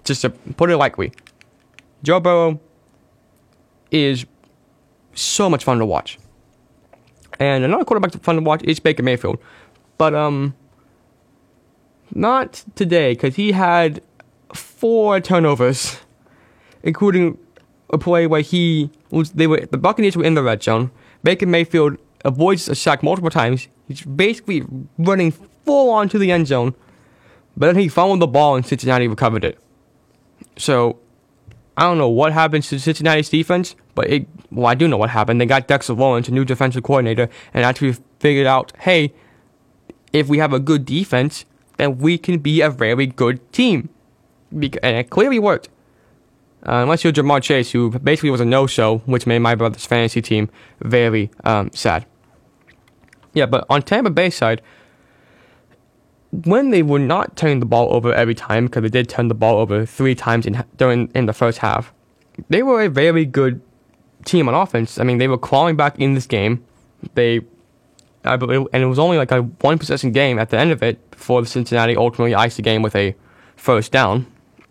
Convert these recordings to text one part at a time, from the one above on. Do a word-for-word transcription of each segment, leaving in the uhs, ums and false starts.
just to put it lightly, Joe Burrow is so much fun to watch. And another quarterback that's fun to watch is Baker Mayfield. But, um, not today, because he had four turnovers, including a play where he was, they were, the Buccaneers were in the red zone. Baker Mayfield avoids a sack multiple times. He's basically running full on to the end zone, but then he fumbled the ball and Cincinnati recovered it. So, I don't know what happened to Cincinnati's defense, but it, well, I do know what happened. They got Dexter Lawrence, a new defensive coordinator, and actually figured out, hey, if we have a good defense, then we can be a very good team. And it clearly worked. Uh, unless you're Jamar Chase, who basically was a no-show, which made my brother's fantasy team very um, sad. Yeah, but on Tampa Bay's side, when they were not turning the ball over every time, because they did turn the ball over three times in during in the first half, they were a very good team on offense. I mean, they were clawing back in this game. They, I believe, and it was only like a one possession game at the end of it before the Cincinnati ultimately iced the game with a first down.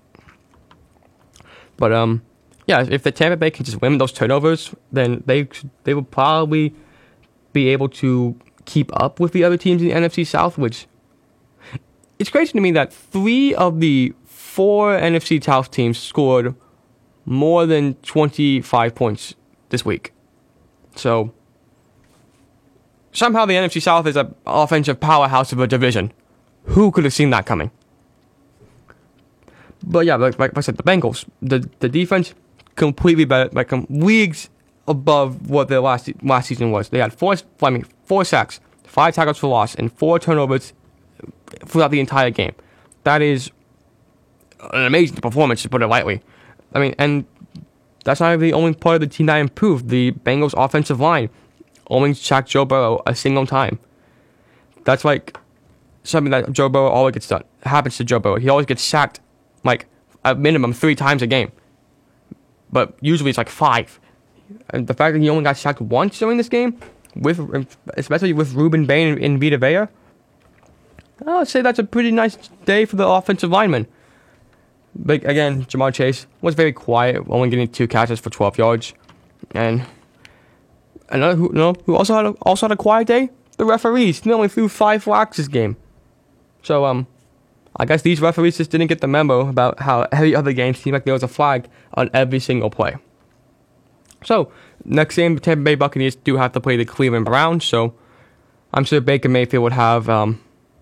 But um, yeah, if the Tampa Bay can just win those turnovers, then they they will probably be able to keep up with the other teams in the N F C South, which. It's crazy to me that three of the four N F C South teams scored more than twenty-five points this week. So, somehow the N F C South is an offensive powerhouse of a division. Who could have seen that coming? But yeah, like, like I said, the Bengals, the, the defense, completely better, like um, leagues above what their last last season was. They had four, I mean, four sacks, five tackles for loss, and four turnovers throughout the entire game. That is an amazing performance, to put it lightly. I mean, and that's not the only part of the team that improved. The Bengals' offensive line only sacked Joe Burrow a single time. That's like something that Joe Burrow always gets done. Happens to Joe Burrow. He always gets sacked like a minimum three times a game. But usually it's like five. And the fact that he only got sacked once during this game, with especially with Ruben Bain and Vita Vea, I would say that's a pretty nice day for the offensive lineman. But again, Jamar Chase was very quiet, only getting two catches for twelve yards. And another who, no, who also had a, also had a quiet day, the referees. They only threw five flags this game. So um, I guess these referees just didn't get the memo about how every other game seemed like there was a flag on every single play. So next game, the Tampa Bay Buccaneers do have to play the Cleveland Browns. So I'm sure Baker Mayfield would have um.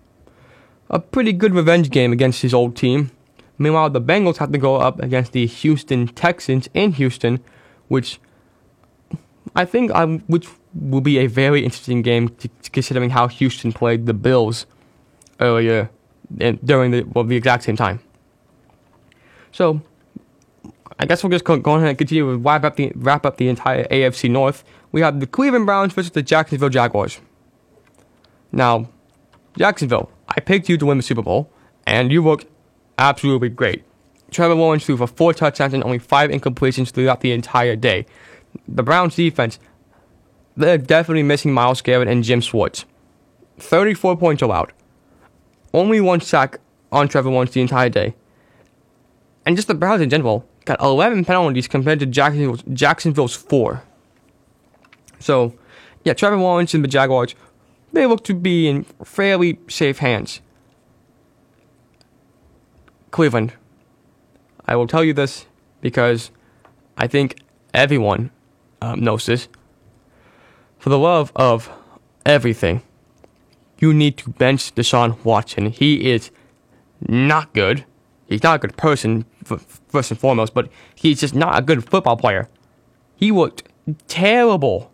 a pretty good revenge game against his old team. Meanwhile, the Bengals have to go up against the Houston Texans in Houston, which I think um, which will be a very interesting game to, to considering how Houston played the Bills earlier in, during the well the exact same time. So I guess we'll just go, go ahead and continue to wrap up the wrap up the entire A F C North. We have the Cleveland Browns versus the Jacksonville Jaguars. Now, Jacksonville, I picked you to win the Super Bowl, and you looked absolutely great. Trevor Lawrence threw for four touchdowns and only five incompletions throughout the entire day. The Browns defense, they're definitely missing Myles Garrett and Jim Schwartz. thirty-four points allowed. Only one sack on Trevor Lawrence the entire day. And just the Browns in general got eleven penalties compared to Jacksonville's, Jacksonville's four. So, yeah, Trevor Lawrence and the Jaguars, they look to be in fairly safe hands. Cleveland, I will tell you this because I think everyone um, knows this. For the love of everything, you need to bench Deshaun Watson. He is not good. He's not a good person, first and foremost, but he's just not a good football player. He looked terrible.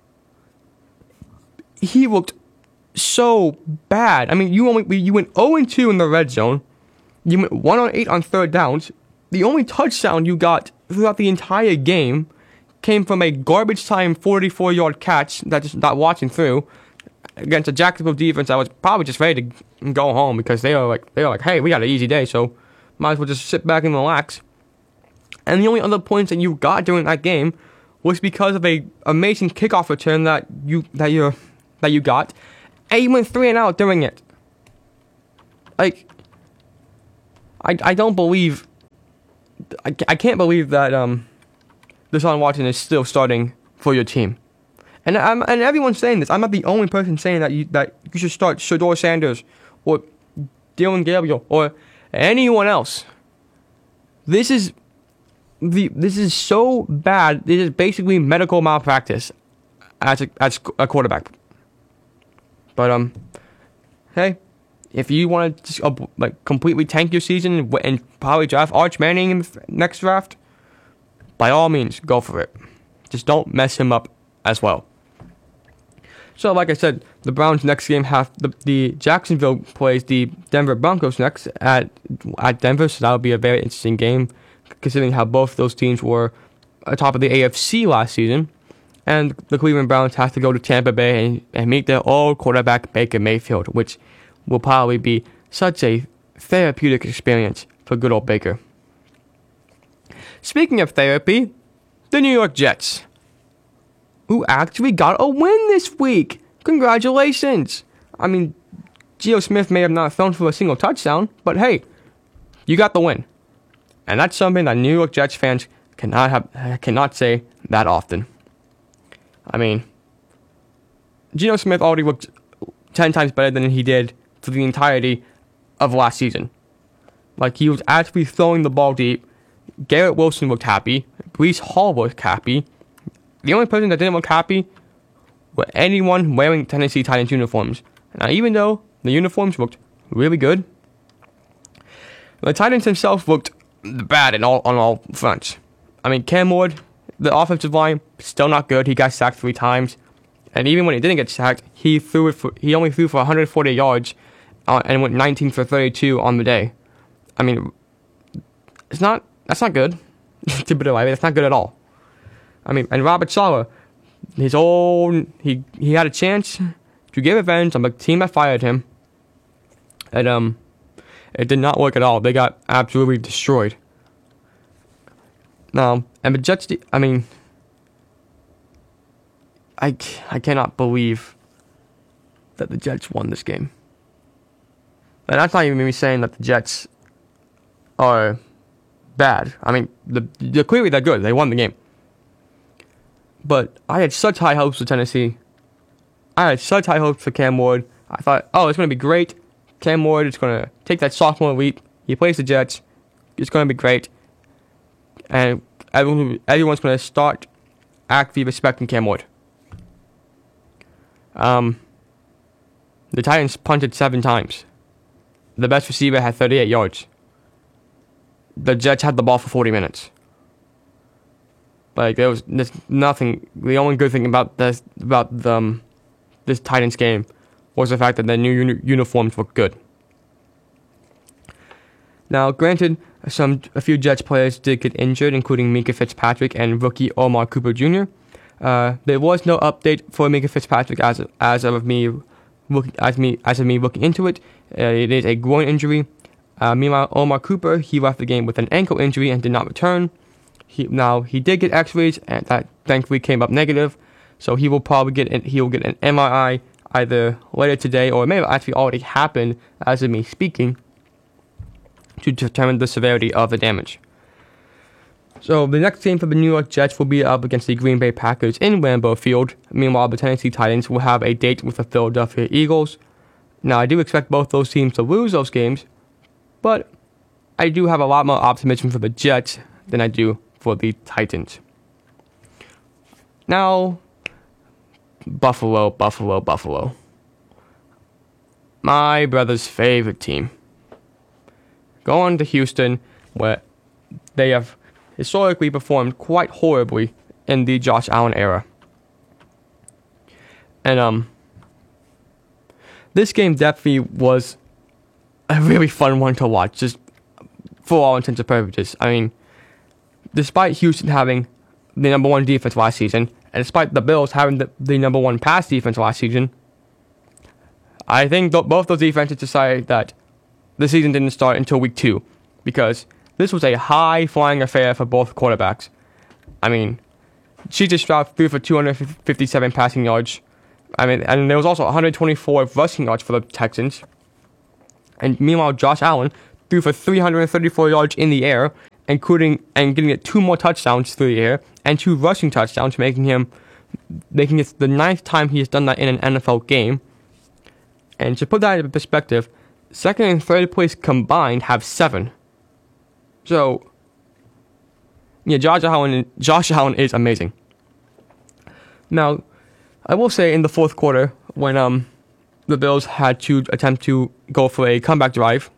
He looked so bad. I mean, you only you went oh and two in the red zone. You went one on eight on third downs. The only touchdown you got throughout the entire game came from a garbage time forty-four yard catch that just not Watson threw against a Jacksonville defense that was probably just ready to go home because they were like they were like, hey, we got an easy day, so might as well just sit back and relax. And the only other points that you got during that game was because of a amazing kickoff return that you that you that you got, and you went three and out during it. Like, I I don't believe I, I can't believe that um, Deshaun Watson is still starting for your team. And I'm and everyone's saying this. I'm not the only person saying that you that you should start Shedeur Sanders or Dylan Gabriel or anyone else. This is the this is so bad. This is basically medical malpractice as a, as a quarterback. But um, hey, if you want to uh, like completely tank your season and, and probably draft Arch Manning in the next draft, by all means, go for it. Just don't mess him up as well. So, like I said, the Browns' next game have the, the Jacksonville plays the Denver Broncos next at at Denver, so that'll be a very interesting game, considering how both those teams were atop of the A F C last season. And the Cleveland Browns have to go to Tampa Bay and, and meet their old quarterback Baker Mayfield, which will probably be such a therapeutic experience for good old Baker. Speaking of therapy, the New York Jets, who actually got a win this week. Congratulations. I mean, Geno Smith may have not thrown for a single touchdown, but hey, you got the win. And that's something that New York Jets fans cannot have cannot say that often. I mean, Geno Smith already looked ten times better than he did for the entirety of last season. Like, he was actually throwing the ball deep. Garrett Wilson looked happy. Breece Hall looked happy. The only person that didn't look happy was anyone wearing Tennessee Titans uniforms. Now, even though the uniforms looked really good, the Titans themselves looked bad in all, on all fronts. I mean, Cam Ward, the offensive line, still not good. He got sacked three times. And even when he didn't get sacked, he threw it for, he only threw for one hundred forty yards uh, and went nineteen for thirty-two on the day. I mean, it's not that's not good. To put it lightly, that's not good at all. I mean, and Robert Saleh, his own, he he had a chance to get revenge on the team that fired him, and um, it did not work at all. They got absolutely destroyed. Now, and the Jets, I mean, I, I cannot believe that the Jets won this game. And that's not even me saying that the Jets are bad. I mean, the, they're clearly they're good. They won the game. But I had such high hopes for Tennessee. I had such high hopes for Cam Ward. I thought, oh, it's going to be great. Cam Ward is going to take that sophomore leap. He plays the Jets. It's going to be great. And everyone, everyone's going to start actively respecting Cam Ward. Um, the Titans punted seven times. The best receiver had thirty-eight yards. The Jets had the ball for forty minutes. Like, there was there's nothing. The only good thing about this about the, um, this Titans game was the fact that their new uni- uniforms looked good. Now, granted, some a few Jets players did get injured, including Minkah Fitzpatrick and rookie Omar Cooper Junior Uh, there was no update for Minkah Fitzpatrick as as of me looking as me as of me looking into it. Uh, it is a groin injury. Uh, meanwhile, Omar Cooper, he left the game with an ankle injury and did not return. He now he did get X-rays, and that thankfully came up negative. So he will probably get an, he will get an M R I either later today, or it may have actually already happened as of me speaking, to determine the severity of the damage. So the next game for the New York Jets will be up against the Green Bay Packers in Lambeau Field. Meanwhile, the Tennessee Titans will have a date with the Philadelphia Eagles. Now, I do expect both those teams to lose those games, but I do have a lot more optimism for the Jets than I do for the Titans. Now, Buffalo, Buffalo, Buffalo. My brother's favorite team. Going to Houston, where they have historically performed quite horribly in the Josh Allen era. And um, this game definitely was a really fun one to watch, just for all intents and purposes. I mean, despite Houston having the number one defense last season, and despite the Bills having the, the number one pass defense last season, I think th- both those defenses decided that the season didn't start until week two, because this was a high-flying affair for both quarterbacks. I mean, C J Stroud threw for two hundred fifty-seven passing yards. I mean, and there was also one hundred twenty-four rushing yards for the Texans. And meanwhile, Josh Allen threw for three hundred thirty-four yards in the air including and getting it two more touchdowns through the air and two rushing touchdowns, making him making it the ninth time he has done that in an N F L game. And to put that into perspective, second and third place combined have seven. So, yeah, Josh Allen, Josh Allen is amazing. Now, I will say in the fourth quarter, when um the Bills had to attempt to go for a comeback drive,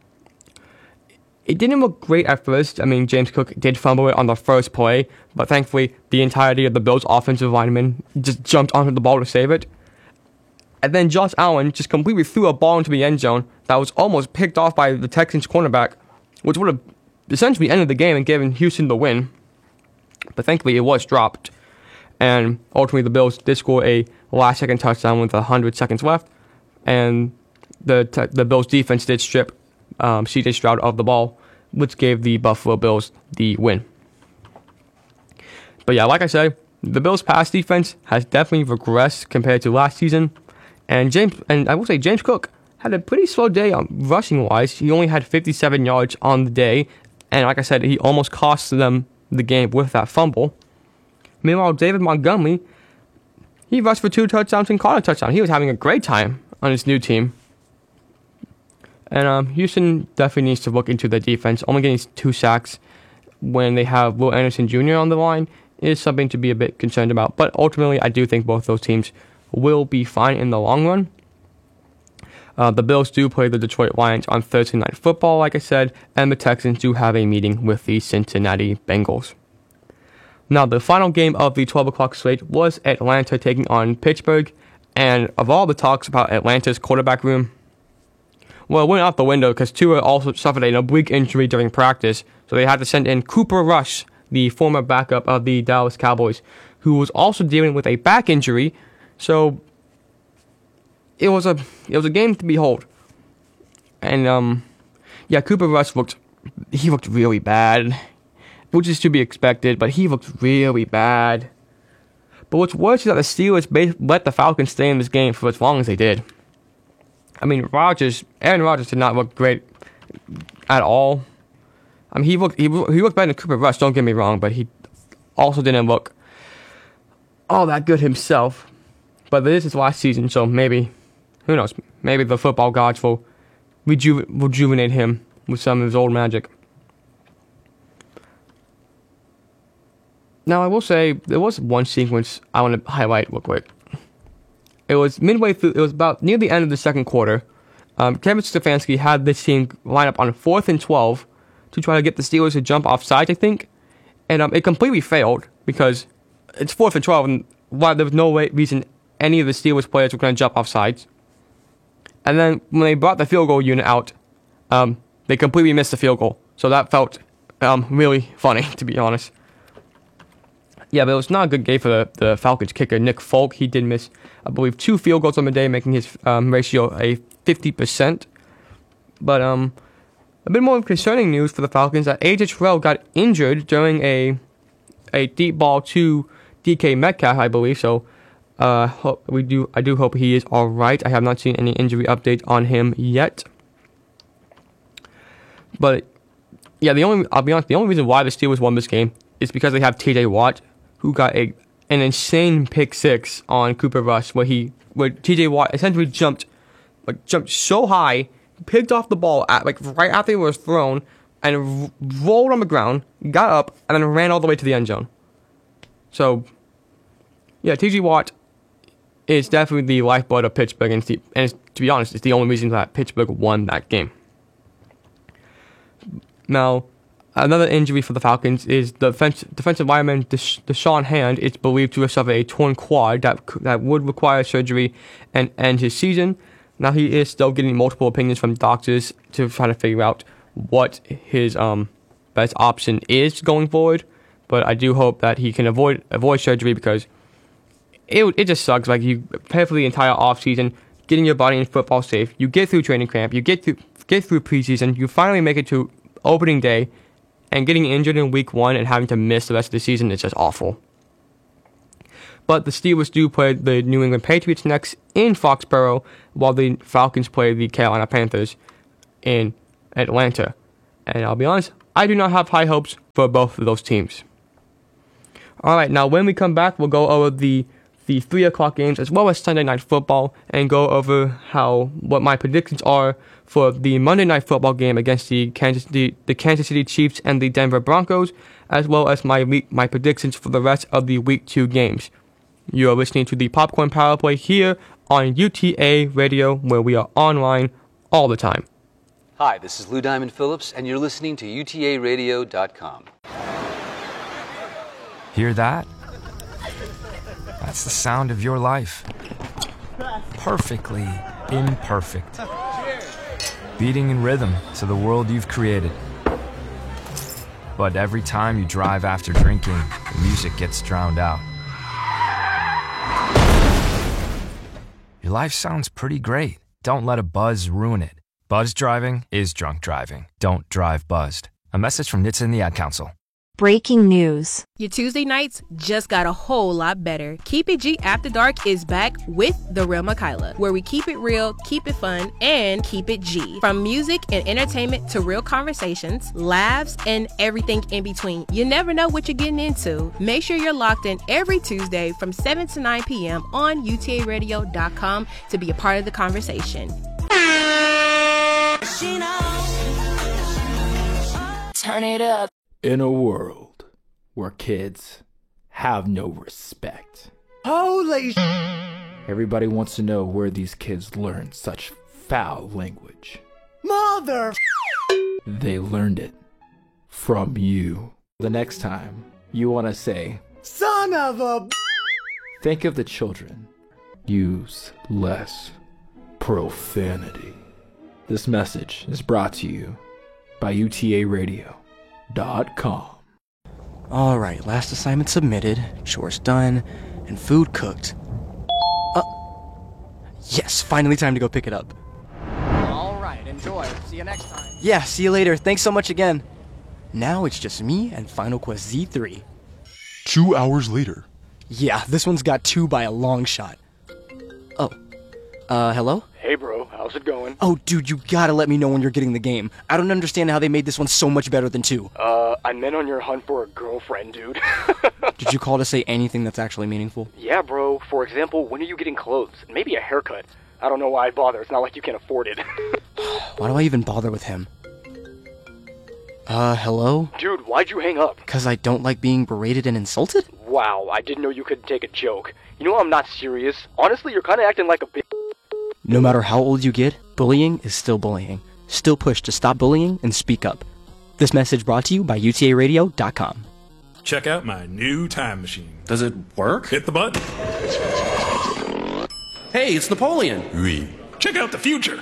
it didn't look great at first. I mean, James Cook did fumble it on the first play, but thankfully the entirety of the Bills' offensive linemen just jumped onto the ball to save it. And then Josh Allen just completely threw a ball into the end zone that was almost picked off by the Texans cornerback, which would have essentially ended the game and given Houston the win. But thankfully it was dropped. And ultimately the Bills did score a last-second touchdown with one hundred seconds left. And the te- the Bills' defense did strip um, C J Stroud of the ball, which gave the Buffalo Bills the win. But yeah, like I said, the Bills' pass defense has definitely regressed compared to last season. And James, and I will say James Cook had a pretty slow day on rushing wise. He only had fifty-seven yards on the day, and like I said, he almost cost them the game with that fumble. Meanwhile, David Montgomery, he rushed for two touchdowns and caught a touchdown. He was having a great time on his new team. And um, Houston definitely needs to look into their defense. Only getting two sacks when they have Will Anderson Junior on the line is something to be a bit concerned about. But ultimately, I do think both those teams will be fine in the long run. Uh, the Bills do play the Detroit Lions on Thursday Night Football, like I said, and the Texans do have a meeting with the Cincinnati Bengals. Now, the final game of the twelve o'clock slate was Atlanta taking on Pittsburgh, and of all the talks about Atlanta's quarterback room, well, it went out the window because Tua also suffered an oblique injury during practice, so they had to send in Cooper Rush, the former backup of the Dallas Cowboys, who was also dealing with a back injury. So it was a it was a game to behold, and um, yeah, Cooper Rush looked he looked really bad, which is to be expected. But he looked really bad. But what's worse is that the Steelers let the Falcons stay in this game for as long as they did. I mean, Rodgers, Aaron Rodgers did not look great at all. I mean, he looked he he looked better than Cooper Rush. Don't get me wrong, but he also didn't look all that good himself. But this is last season, so maybe, who knows, maybe the football gods will reju- rejuvenate him with some of his old magic. Now, I will say, there was one sequence I want to highlight real quick. It was midway through, it was about near the end of the second quarter. Um, Kevin Stefanski had this team line up on fourth and twelve to try to get the Steelers to jump off sides, I think. And um, it completely failed because it's fourth and twelve, and why there was no way, reason any of the Steelers players were going to jump off sides. And then when they brought the field goal unit out, um, they completely missed the field goal. So that felt um, really funny, to be honest. Yeah, but it was not a good game for the, the Falcons kicker, Nick Folk. He did miss, I believe, two field goals on the day, making his um, ratio a fifty percent. But um, a bit more concerning news for the Falcons that A J Terrell got injured during a a deep ball to D K Metcalf, I believe. So uh, hope, we do. I do hope he is all right. I have not seen any injury update on him yet. But yeah, the only I'll be honest, the only reason why the Steelers won this game is because they have T J Watt, who got a an insane pick six on Cooper Rush, where he where T J Watt essentially jumped like jumped so high, picked off the ball at like right after it was thrown, and r- rolled on the ground, got up, and then ran all the way to the end zone. So yeah, T J Watt is definitely the lifeblood of Pittsburgh, and, the, and it's, to be honest, it's the only reason that Pittsburgh won that game. Now, another injury for the Falcons is the defense, defensive lineman Desha- Deshaun Hand is believed to have suffered a torn quad that that would require surgery and end his season. Now, he is still getting multiple opinions from doctors to try to figure out what his um best option is going forward. But I do hope that he can avoid avoid surgery, because it it just sucks. Like, you prepare for the entire offseason, getting your body in football safe. You get through training camp, you get through get through preseason, you finally make it to opening day, and getting injured in week one and having to miss the rest of the season is just awful. But the Steelers do play the New England Patriots next in Foxborough, while the Falcons play the Carolina Panthers in Atlanta. And I'll be honest, I do not have high hopes for both of those teams. All right, now when we come back, we'll go over the the three o'clock games as well as Sunday Night Football and go over how what my predictions are for the Monday Night Football game against the Kansas the, the Kansas City Chiefs and the Denver Broncos, as well as my week, my predictions for the rest of the Week two games. You are listening to the Popcorn Power Play here on U T A Radio, where we are online all the time. Hi, this is Lou Diamond Phillips, and you're listening to U T A radio dot com. Hear that? That's the sound of your life. Perfectly imperfect. Beating in rhythm to the world you've created. But every time you drive after drinking, the music gets drowned out. Your life sounds pretty great. Don't let a buzz ruin it. Buzz driving is drunk driving. Don't drive buzzed. A message from N H T S A and the Ad Council. Breaking news. Your Tuesday nights just got a whole lot better. Keep It G After Dark is back with The Real Makayla, where we keep it real, keep it fun, and keep it G. From music and entertainment to real conversations, laughs, and everything in between. You never know what you're getting into. Make sure you're locked in every Tuesday from seven to nine p.m. on U T A radio dot com to be a part of the conversation. Turn it up. In a world where kids have no respect. Holy sh- Everybody wants to know where these kids learn such foul language. Mother They learned it from you. The next time you want to say, son of a b- think of the children. Use less profanity. This message is brought to you by U T A radio dot com. Alright, last assignment submitted, chores done, and food cooked. Uh, yes, finally time to go pick it up. Alright, enjoy. See you next time. Yeah, see you later. Thanks so much again. Now it's just me and Final Quest Z three. Two hours later. Yeah, this one's got two by a long shot. Oh, uh, hello? Hey bro, how's it going? Oh, dude, you gotta let me know when you're getting the game. I don't understand how they made this one so much better than two. Uh, I meant on your hunt for a girlfriend, dude. Did you call to say anything that's actually meaningful? Yeah, bro. For example, when are you getting clothes? Maybe a haircut. I don't know why I bother. It's not like you can afford it. Why do I even bother with him? Uh, hello? Dude, why'd you hang up? Because I don't like being berated and insulted? Wow, I didn't know you could take a joke. You know I'm not serious. Honestly, you're kind of acting like a bitch. No matter how old you get, bullying is still bullying. Still push to stop bullying and speak up. This message brought to you by U T A radio dot com. Check out my new time machine. Does it work? Hit the button. Hey, it's Napoleon. Oui. Check out the future.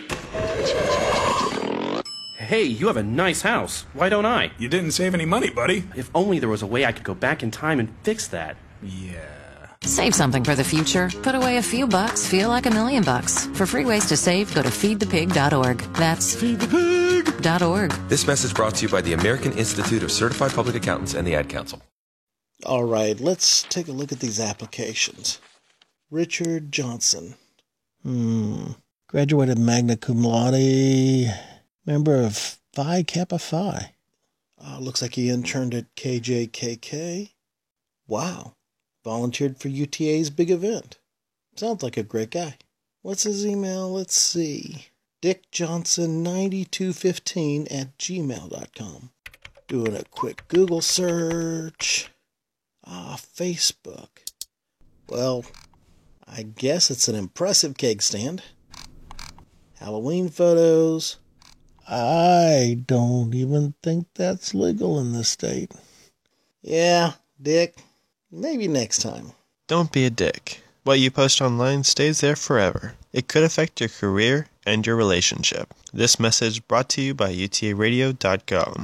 Hey, you have a nice house. Why don't I? You didn't save any money, buddy. If only there was a way I could go back in time and fix that. Yeah. Save something for the future. Put away a few bucks, feel like a million bucks. For free ways to save, go to feed the pig dot org. That's feed the pig dot org. This message brought to you by the American Institute of Certified Public Accountants and the Ad Council. All right, let's take a look at these applications. Richard Johnson. Hmm. Graduated magna cum laude. Member of Phi Kappa Phi. Uh, looks like he interned at K J K K. Wow. Volunteered for U T A's big event. Sounds like a great guy. What's his email? Let's see. dick johnson nine two one five at gmail dot com. Doing a quick Google search. Ah, Facebook. Well, I guess it's an impressive keg stand. Halloween photos. I don't even think that's legal in this state. Yeah, Dick. Maybe next time. Don't be a dick. What you post online stays there forever. It could affect your career and your relationship. This message brought to you by U T A radio dot com.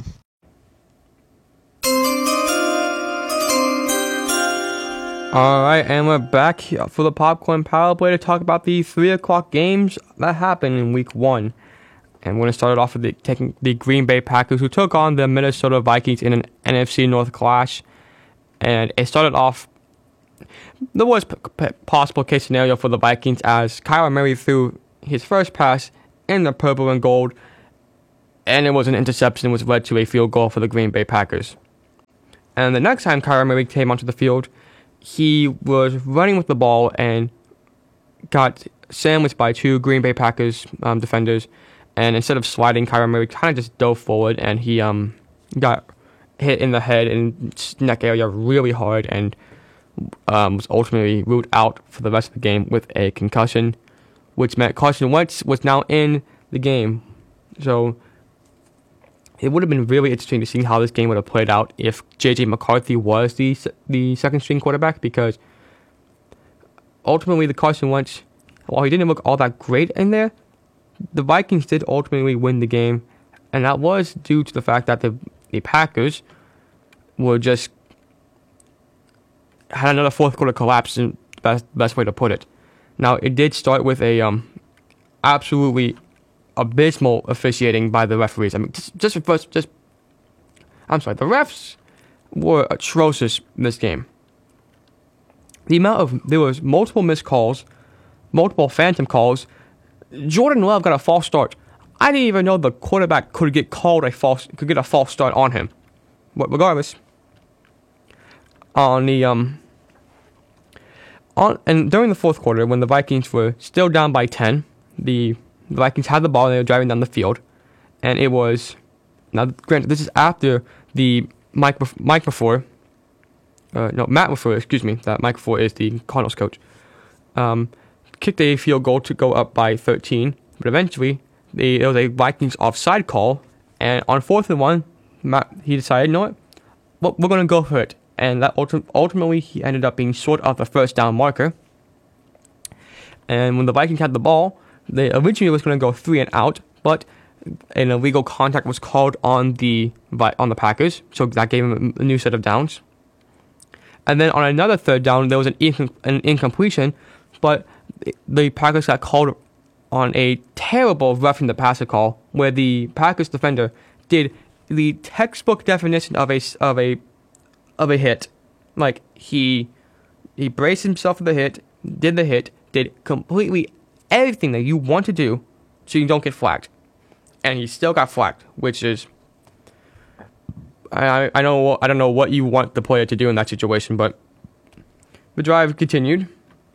Alright, and we're back for the Popcorn Power Play to talk about the three o'clock games that happened in week one. And we're going to start it off with the, taking the Green Bay Packers, who took on the Minnesota Vikings in an N F C North clash. And it started off the worst p- possible case scenario for the Vikings, as Kyler Murray threw his first pass in the purple and gold and it was an interception, which led to a field goal for the Green Bay Packers. And the next time Kyler Murray came onto the field, he was running with the ball and got sandwiched by two Green Bay Packers um, defenders. And instead of sliding, Kyler Murray kind of just dove forward, and he um got hit in the head and neck area really hard, and um, was ultimately ruled out for the rest of the game with a concussion, which meant Carson Wentz was now in the game. So it would have been really interesting to see how this game would have played out if J J McCarthy was the the second string quarterback, because ultimately the Carson Wentz, while he didn't look all that great in there, the Vikings did ultimately win the game, and that was due to the fact that the, the Packers were just had another fourth quarter collapse, in the best, best way to put it. Now, it did start with a um, absolutely abysmal officiating by the referees. I mean, just, just, just, just, I'm sorry, the refs were atrocious in this game. The amount of, there was multiple missed calls, multiple phantom calls. Jordan Love got a false start. I didn't even know the quarterback could get called a false, could get a false start on him. But regardless, on the um, on and during the fourth quarter, when the Vikings were still down by ten, the, the Vikings had the ball and they were driving down the field, and it was, now granted, this is after the Mike Mike before, uh, no Matt before, excuse me, that Mike before is the Cardinals coach, um, kicked a field goal to go up by thirteen, but eventually the, it was a Vikings offside call, and on fourth and one, Matt, he decided, you know what, well, we're going to go for it. And that ulti- ultimately, he ended up being short of the first down marker. And when the Vikings had the ball, they originally was going to go three and out, but an illegal contact was called on the on the Packers, so that gave them a new set of downs. And then on another third down, there was an, incom- an incompletion, but the Packers got called on a terrible roughing the passer call, where the Packers defender did the textbook definition of a of a of a hit. Like, he he braced himself for the hit, did the hit, did completely everything that you want to do so you don't get flagged. And he still got flagged, which is, I I know I don't know what you want the player to do in that situation, but the drive continued.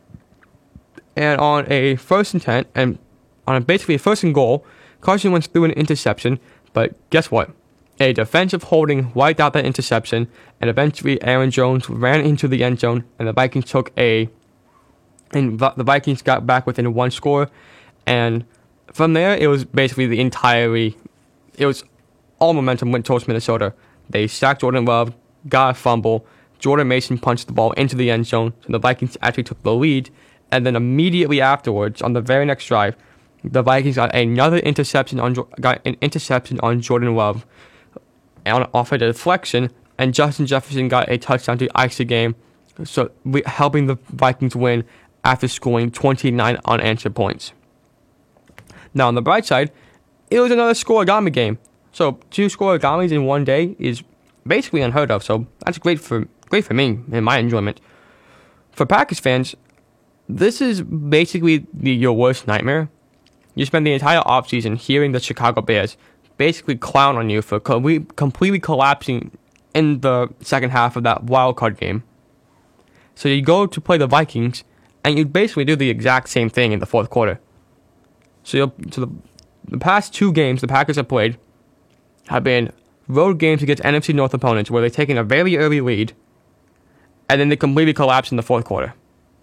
And on a first and ten, and on a basically a first and goal, Carson Wentz threw an interception, but guess what? A defensive holding wiped out that interception, and eventually Aaron Jones ran into the end zone, and the Vikings took a, and the Vikings got back within one score, and from there it was basically the entirely, it was all momentum went towards Minnesota. They sacked Jordan Love, got a fumble, Jordan Mason punched the ball into the end zone, so the Vikings actually took the lead, and then immediately afterwards, on the very next drive, the Vikings got another interception on got an interception on Jordan Love, and off a deflection, and Justin Jefferson got a touchdown to ice the game, so we, helping the Vikings win after scoring twenty-nine unanswered points. Now on the bright side, it was another scoregami game. So two scoregamis in one day is basically unheard of. So that's great for great for me and my enjoyment. For Packers fans, this is basically the, your worst nightmare. You spend the entire offseason hearing the Chicago Bears basically clown on you for co- completely collapsing in the second half of that wild card game. So you go to play the Vikings, and you basically do the exact same thing in the fourth quarter. So, you'll, so the, the past two games the Packers have played have been road games against N F C North opponents where they've taken a very early lead, and then they completely collapse in the fourth quarter.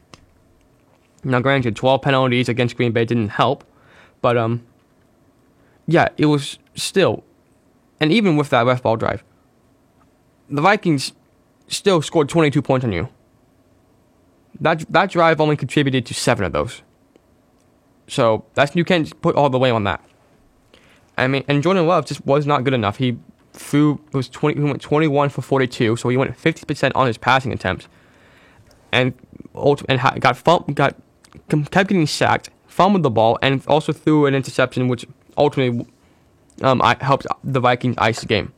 Now, granted, twelve penalties against Green Bay didn't help, but um, yeah, it was still, and even with that ref ball drive, the Vikings still scored twenty-two points on you. That that drive only contributed to seven of those. So that's you can't put all the blame on that. I mean, and Jordan Love just was not good enough. He threw it was twenty. He went twenty-one for forty-two, so he went fifty percent on his passing attempts, and and got got kept getting sacked, fumbled the ball, and also threw an interception, which ultimately um helped the Vikings ice the game.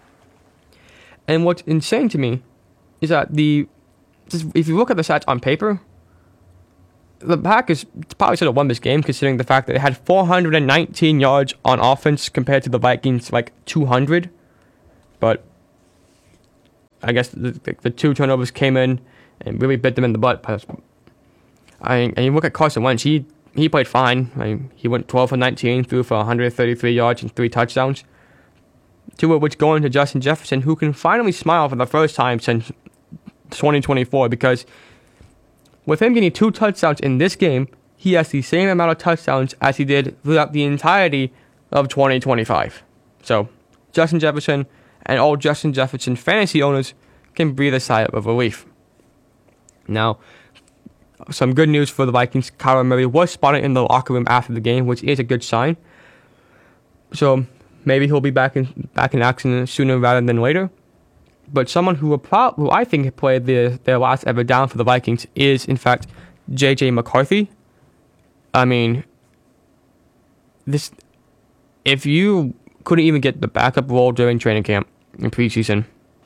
And what's insane to me is that the just if you look at the stats on paper, the Packers probably should have won this game, considering the fact that they had four hundred nineteen yards on offense compared to the Vikings like two hundred. But I guess the, the, the two turnovers came in and really bit them in the butt. I and you look at Carson Wentz, he he played fine. I mean, he went twelve for nineteen, threw for one hundred thirty-three yards and three touchdowns. Two of which going to Justin Jefferson, who can finally smile for the first time since twenty twenty-four, because with him getting two touchdowns in this game, he has the same amount of touchdowns as he did throughout the entirety of twenty twenty-five. So, Justin Jefferson and all Justin Jefferson fantasy owners can breathe a sigh of relief. Now, some good news for the Vikings. Kyler Murray was spotted in the locker room after the game, which is a good sign. So, maybe he'll be back in back in action sooner rather than later. But someone who will pro- who I think played their, their last ever down for the Vikings is, in fact, J J McCarthy. I mean, this if you couldn't even get the backup role during training camp in preseason,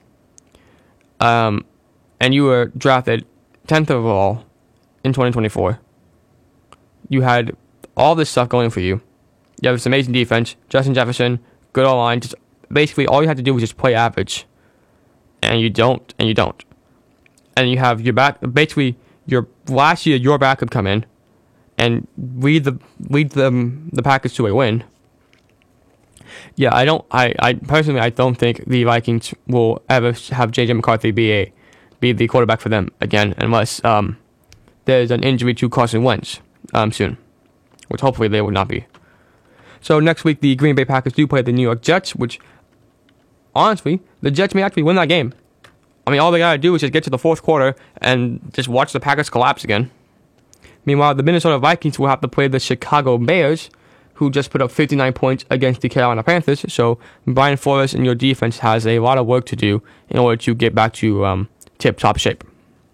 um, and you were drafted tenth overall in twenty twenty-four, you had all this stuff going for you. You have this amazing defense, Justin Jefferson, good O-line. Just basically, all you had to do was just play average. And you don't, and you don't. And you have your back, basically, your last year, your backup come in and lead the lead them the Packers to a win. Yeah, I don't, I, I personally, I don't think the Vikings will ever have J J McCarthy be a be the quarterback for them again, unless um, there's an injury to Carson Wentz um, soon, which hopefully they will not be. So next week, the Green Bay Packers do play the New York Jets, which, honestly, the Jets may actually win that game. I mean, all they gotta do is just get to the fourth quarter and just watch the Packers collapse again. Meanwhile, the Minnesota Vikings will have to play the Chicago Bears, who just put up fifty-nine points against the Carolina Panthers. So Brian Flores and your defense has a lot of work to do in order to get back to um, tip-top shape.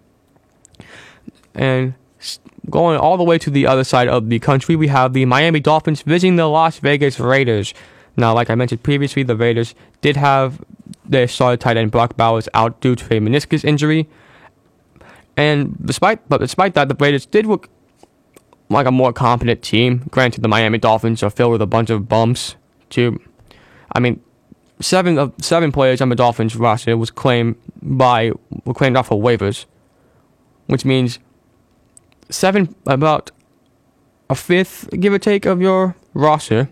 And going all the way to the other side of the country, we have the Miami Dolphins visiting the Las Vegas Raiders. Now, like I mentioned previously, the Raiders did have their starter tight end Brock Bowers out due to a meniscus injury. And despite but despite that, the Raiders did look like a more competent team. Granted, the Miami Dolphins are filled with a bunch of bumps, too. I mean, seven of seven players on the Dolphins roster was claimed by were claimed off of waivers, which means seven about a fifth, give or take, of your roster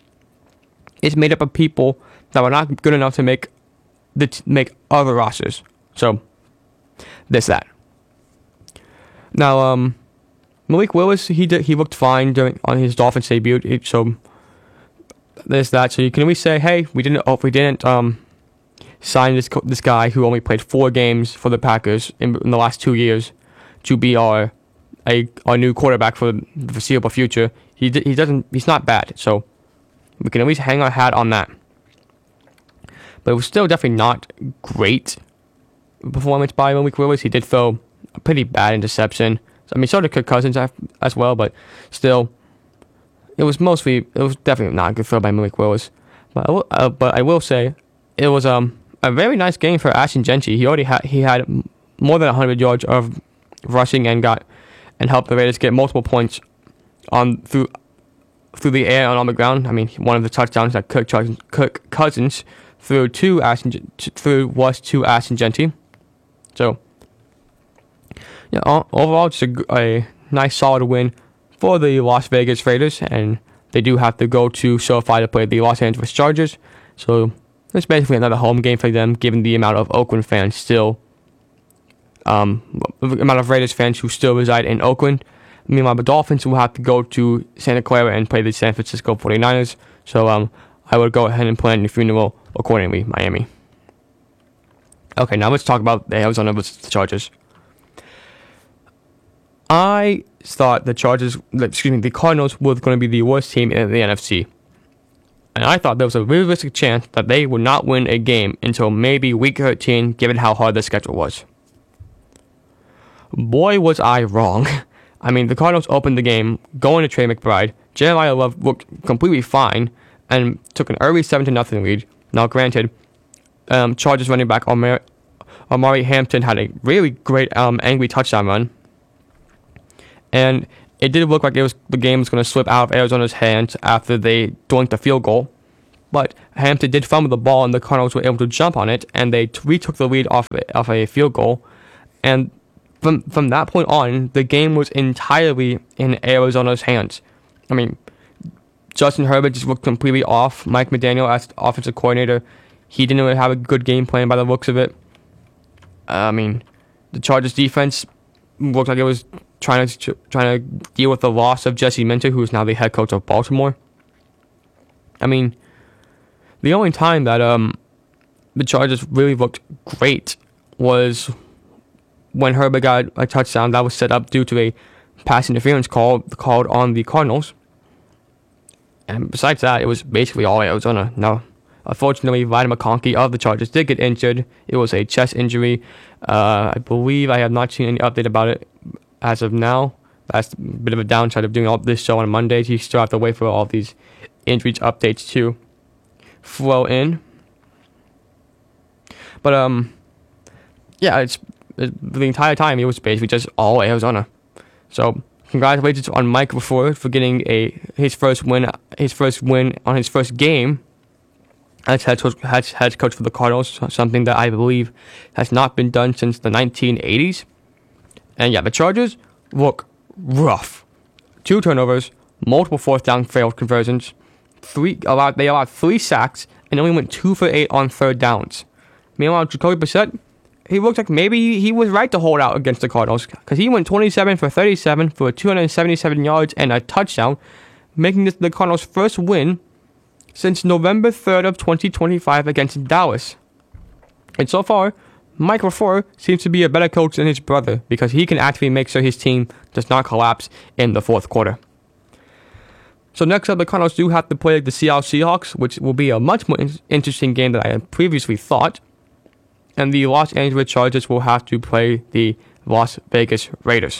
is made up of people that were not good enough to make the t- make other rosters. So, there's that. Now, um, Malik Willis, he did, he looked fine during on his Dolphins debut. It, so, there's that. So you can always say, hey, we didn't, oh, we didn't um sign this co- this guy who only played four games for the Packers in, in the last two years to be our a our new quarterback for the foreseeable future. He he doesn't. He's not bad. So. We can at least hang our hat on that. But it was still definitely not great performance by Malik Willis. He did throw a pretty bad interception. I mean, so did Kirk Cousins as well, but still, it was mostly, it was definitely not a good throw by Malik Willis. But I will, uh, but I will say, it was um a very nice game for Ashton Jeanty. He already had he had more than one hundred yards of rushing and got and helped the Raiders get multiple points on through. through the air and on the ground. I mean, one of the touchdowns that Kirk, Kirk Cousins threw to Ashton threw was to Ashton Jeanty. So, yeah, overall, just a, a nice, solid win for the Las Vegas Raiders, and they do have to go to SoFi to play the Los Angeles Chargers. So, it's basically another home game for them, given the amount of Oakland fans still, um, the amount of Raiders fans who still reside in Oakland. Meanwhile, the Dolphins will have to go to Santa Clara and play the San Francisco forty-niners. So um, I would go ahead and plan your funeral accordingly, Miami. Okay, now let's talk about the Arizona versus Chargers. I thought the Chargers, excuse me, the Cardinals were going to be the worst team in the N F C. And I thought there was a realistic chance that they would not win a game until maybe week thirteen, given how hard the schedule was. Boy, was I wrong. I mean, the Cardinals opened the game going to Trey McBride. Jeremiah Love looked completely fine and took an early seven to nothing lead. Now, granted, um, Chargers running back Omar- Amari Hampton had a really great um, angry touchdown run. And it did look like it was the game was going to slip out of Arizona's hands after they doinked the field goal. But Hampton did fumble the ball, and the Cardinals were able to jump on it, and they retook the lead off of a field goal. And from from that point on, the game was entirely in Arizona's hands. I mean, Justin Herbert just looked completely off. Mike McDaniel, as offensive coordinator, he didn't really have a good game plan by the looks of it. I mean, the Chargers defense looked like it was trying to trying to deal with the loss of Jesse Minter, who is now the head coach of Baltimore. I mean, the only time that um the Chargers really looked great was when Herbert got a touchdown that was set up due to a pass interference call called on the Cardinals. And besides that, it was basically all Arizona. Now, unfortunately, Vladimir McConkey of the Chargers did get injured. It was a chest injury. Uh, I believe I have not seen any update about it as of now. That's a bit of a downside of doing all this show on Mondays. You still have to wait for all these injuries updates to flow in. But, um, yeah, it's, it, the entire time it was basically just all Arizona. So, congratulations on Mike LaFleur for getting a his first win his first win on his first game as head coach, as head coach for the Cardinals, something that I believe has not been done since the nineteen eighties. And yeah, the Chargers look rough. Two turnovers, multiple fourth down failed conversions, three allowed they allowed three sacks and only went two for eight on third downs. Meanwhile, Jacoby Brissett, he looked like maybe he was right to hold out against the Cardinals, because he went twenty-seven for thirty-seven for two hundred seventy-seven yards and a touchdown, making this the Cardinals' first win since November third of twenty twenty-five against Dallas. And so far, Mike LaFleur seems to be a better coach than his brother, because he can actually make sure his team does not collapse in the fourth quarter. So next up, the Cardinals do have to play the Seattle Seahawks, which will be a much more in- interesting game than I had previously thought. And the Los Angeles Chargers will have to play the Las Vegas Raiders.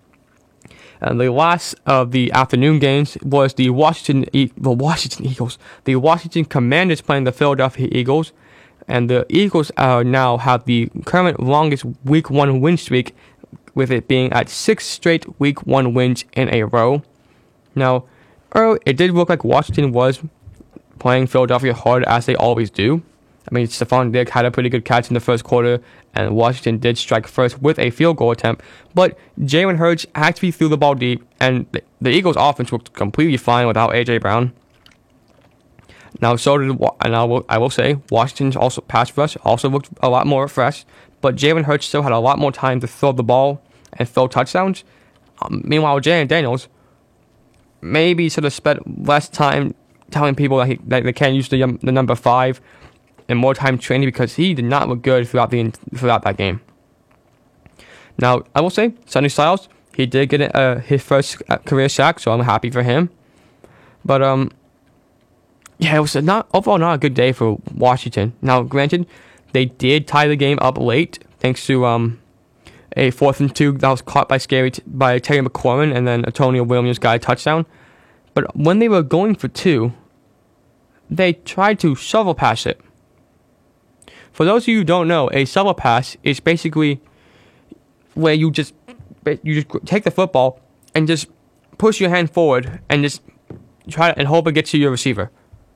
And the last of the afternoon games was the Washington e- the Washington Eagles. The Washington Commanders playing the Philadelphia Eagles. And the Eagles uh, now have the current longest Week one win streak, with it being at six straight Week one wins in a row. Now, early, it did look like Washington was playing Philadelphia hard, as they always do. I mean, Stephon Diggs had a pretty good catch in the first quarter, and Washington did strike first with a field goal attempt. But Jalen Hurts actually threw the ball deep, and the, the Eagles' offense looked completely fine without A J Brown. Now, so did, and I will, I will say, Washington's also pass rush also looked a lot more refreshed, but Jalen Hurts still had a lot more time to throw the ball and throw touchdowns. Um, meanwhile, Jalen Daniels maybe should have spent less time telling people that, he, that they can't use the, um, the number five, and more time training, because he did not look good throughout the throughout that game. Now, I will say, Sonny Styles, he did get uh, his first career sack, so I'm happy for him. But um, yeah, it was a not overall not a good day for Washington. Now, granted, they did tie the game up late thanks to um a fourth and two that was caught by scary t- by Terry McLaurin, and then Antonio Williams got a touchdown. But when they were going for two, they tried to shovel pass it. For those of you who don't know, a shovel pass is basically where you just you just take the football and just push your hand forward and just try and hope it gets to your receiver.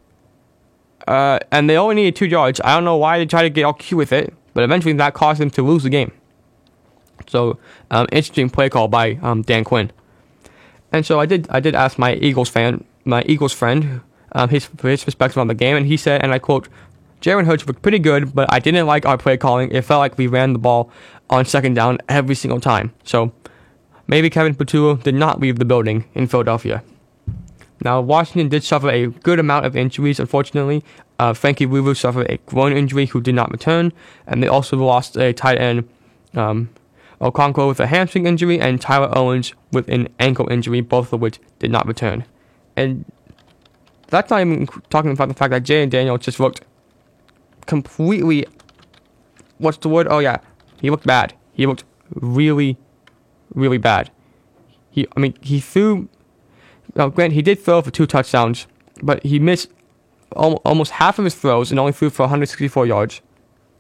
Uh, and they only needed two yards. I don't know why they tried to get all cute with it, but eventually that caused them to lose the game. So, um, interesting play call by um, Dan Quinn. And so I did I did ask my Eagles fan, my Eagles friend, um, his his perspective on the game, and he said, and I quote, "Jalen Hurts looked pretty good, but I didn't like our play calling. It felt like we ran the ball on second down every single time." So maybe Kevin Patullo did not leave the building in Philadelphia. Now, Washington did suffer a good amount of injuries, unfortunately. Uh, Frankie Louvu suffered a groin injury who did not return, and they also lost a tight end, um, Okonkwo, with a hamstring injury, and Tyler Owens with an ankle injury, both of which did not return. And that's not even talking about the fact that Jalen Daniels just looked completely, what's the word? Oh yeah, he looked bad. He looked really, really bad. He, I mean, he threw. Now, granted, he did throw for two touchdowns, but he missed al- almost half of his throws and only threw for one hundred sixty-four yards.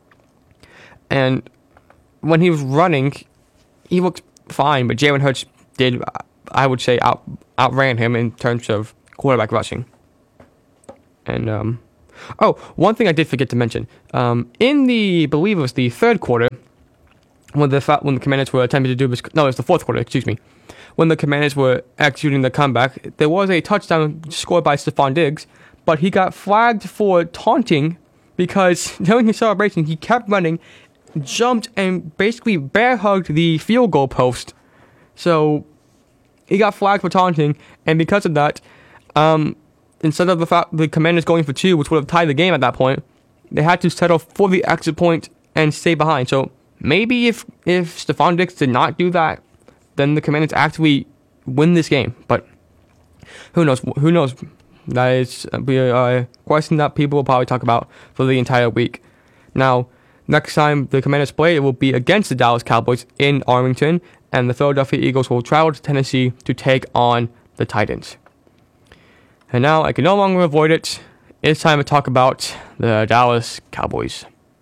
And when he was running, he looked fine, but Jalen Hurts did, I would say, out outran him in terms of quarterback rushing. And um, oh, one thing I did forget to mention: um, in the, I believe it was the third quarter, when the when the Commanders were attempting to do this, no, it was the fourth quarter. Excuse me. When the Commanders were executing the comeback, there was a touchdown scored by Stephon Diggs, but he got flagged for taunting because during his celebration he kept running, jumped, and basically bear hugged the field goal post. So he got flagged for taunting, and because of that, um, instead of the fact the Commanders going for two, which would have tied the game at that point, they had to settle for the exit point and stay behind. So maybe if if Stephon Diggs did not do that, then the Commanders actually win this game. But who knows? Who knows? That is a question that people will probably talk about for the entire week. Now, next time the Commanders play, it will be against the Dallas Cowboys in Arlington, and the Philadelphia Eagles will travel to Tennessee to take on the Titans. And now, I can no longer avoid it. It's time to talk about the Dallas Cowboys.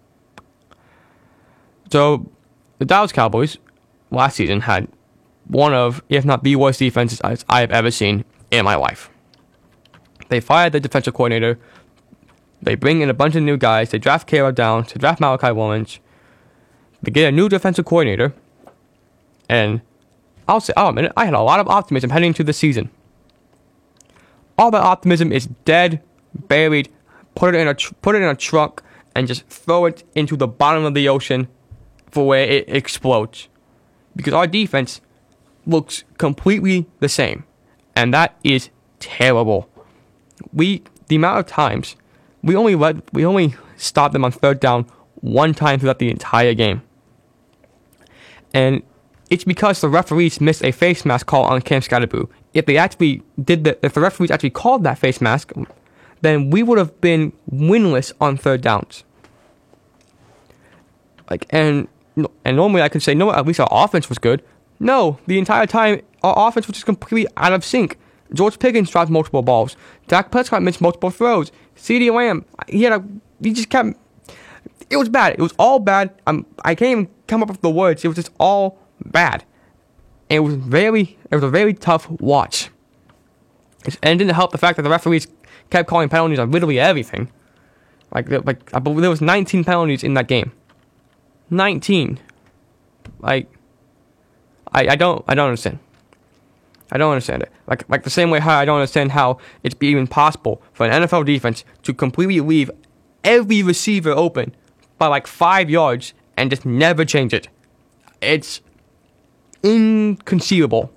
So, the Dallas Cowboys last season had one of, if not the worst defenses I have ever seen in my life. They fired the defensive coordinator. They bring in a bunch of new guys. They draft Caleb Downs. They draft Malachi Williams. They get a new defensive coordinator. And I'll say, oh, man, I had a lot of optimism heading into the season. All that optimism is dead, buried. Put it in a tr- put it in a truck and just throw it into the bottom of the ocean for where it explodes. Because our defense looks completely the same, and that is terrible. We the amount of times we only let we only stopped them on third down one time throughout the entire game, and it's because the referees missed a face mask call on Cam Scatterboo. If they actually did the if the referees actually called that face mask, then we would have been winless on third downs. Like and and normally I could say no, at least our offense was good. No, the entire time, our offense was just completely out of sync. George Pickens dropped multiple balls. Dak Prescott missed multiple throws. CeeDee Lamb, he had a, he just kept, it was bad. It was all bad. Um, I can't even come up with the words. It was just all bad. And it was very, it was a very tough watch. And it didn't help the fact that the referees kept calling penalties on literally everything. Like, like I believe there was nineteen penalties in that game. nineteen. Like, I, I don't I don't understand. I don't understand it. Like like the same way how I don't understand how it's even possible for an N F L defense to completely leave every receiver open by like five yards and just never change it. It's inconceivable.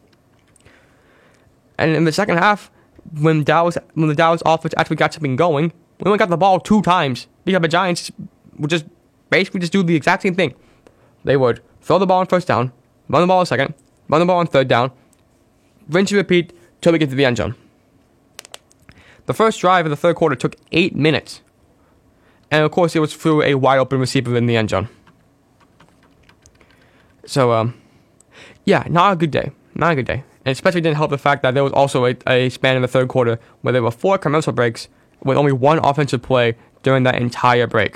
And in the second half, when Dallas when the Dallas offense actually got something going, we only got the ball two times because the Giants would just basically just do the exact same thing. They would throw the ball on first down, run the ball on second, run the ball on third down, rinse and repeat till we get to the end zone. The first drive of the third quarter took eight minutes. And of course, it was through a wide open receiver in the end zone. So, um, yeah, not a good day. Not a good day. And especially didn't help the fact that there was also a, a span in the third quarter where there were four commercial breaks with only one offensive play during that entire break.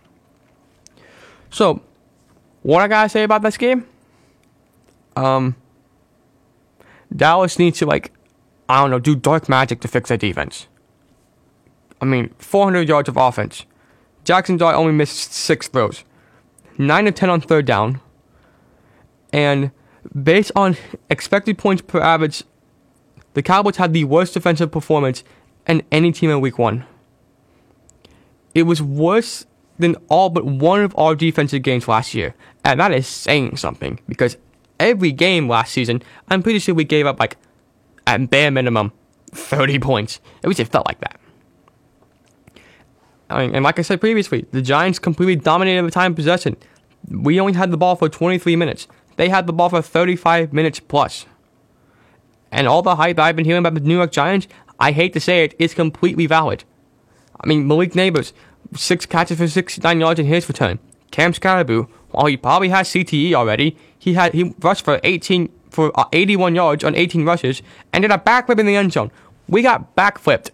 So, what I gotta say about this game? Um, Dallas needs to, like, I don't know, do dark magic to fix their defense. I mean, four hundred yards of offense. Jackson Dart only missed six throws. nine of ten on third down. And based on expected points per average, the Cowboys had the worst defensive performance in any team in week one. It was worse than all but one of our defensive games last year. And that is saying something, because every game last season, I'm pretty sure we gave up, like, at bare minimum, thirty points. At least it felt like that. I mean, and like I said previously, the Giants completely dominated the time possession. We only had the ball for twenty-three minutes. They had the ball for thirty-five minutes plus. And all the hype I've been hearing about the New York Giants, I hate to say it, is completely valid. I mean, Malik Neighbors, six catches for sixty-nine yards in his return. Cam Scatterboo, while he probably has C T E already, he had he rushed for eighteen for uh, eighty-one yards on eighteen rushes and did a backflip in the end zone. We got backflipped.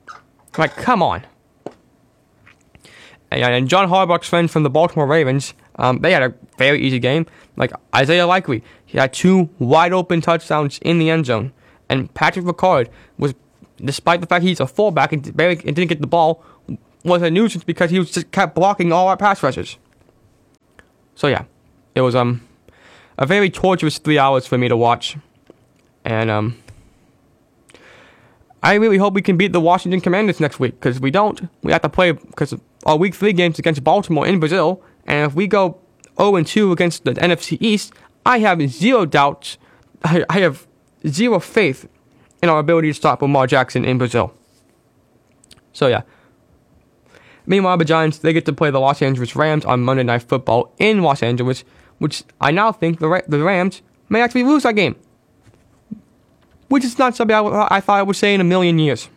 Like, come on. And, and John Harbaugh's friends from the Baltimore Ravens, Um, they had a very easy game. Like Isaiah Likely, he had two wide open touchdowns in the end zone. And Patrick Ricard was, despite the fact he's a fullback and, barely, and didn't get the ball, was a nuisance because he was just kept blocking all our pass rushers. So yeah, it was um a very torturous three hours for me to watch. And um, I really hope we can beat the Washington Commanders next week, because if we don't, we have to play, because our week three game's against Baltimore in Brazil, and if we go oh and two against the N F C East, I have zero doubts, I, I have zero faith in our ability to stop Lamar Jackson in Brazil. So yeah. Meanwhile, the Giants, they get to play the Los Angeles Rams on Monday Night Football in Los Angeles, which I now think the, Ra- the Rams may actually lose that game. Which is not something I, I thought I would say in a million years.